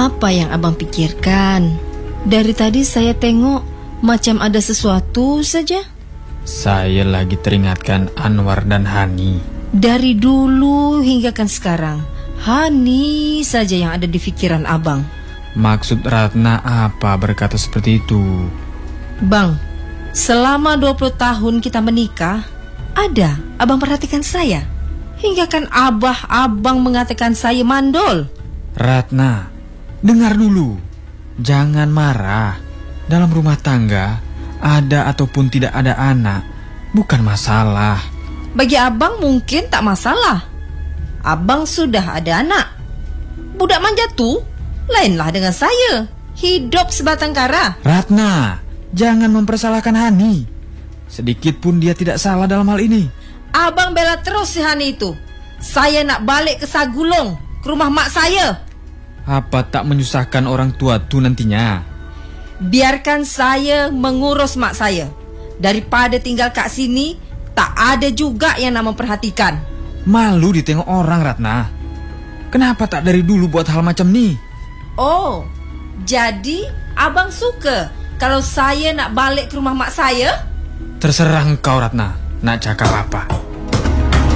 Apa yang abang pikirkan? Dari tadi saya tengok macam ada sesuatu saja. Saya lagi teringatkan Anwar dan Hani. Dari dulu hingga kan sekarang, Hani saja yang ada di pikiran abang. Maksud Ratna apa berkata seperti itu? Bang, selama 20 tahun kita menikah, ada abang perhatikan saya. Hingga kan abang mengatakan saya mandul. Ratna, dengar dulu. Jangan marah. Dalam rumah tangga, ada ataupun tidak ada anak, bukan masalah. Bagi abang mungkin tak masalah. Abang sudah ada anak. Budak manja tu lainlah dengan saya. Hidup sebatang kara. Ratna, jangan mempersalahkan Hani. Sedikit pun dia tidak salah dalam hal ini. Abang bela terus si Hani itu. Saya nak balik ke Sagulung, ke rumah mak saya. Apa tak menyusahkan orang tua tu nantinya? Biarkan saya mengurus mak saya. Daripada tinggal kat sini, tak ada juga yang nak memperhatikan. Malu ditengok orang, Ratna. Kenapa tak dari dulu buat hal macam ni? Oh, jadi abang suka kalau saya nak balik ke rumah mak saya? Terserah engkau, Ratna. Nak cakap apa?